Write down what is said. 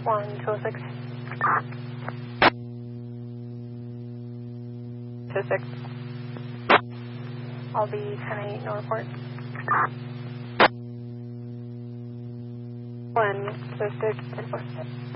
1206. 26. I'll be 10-8, no report. 126.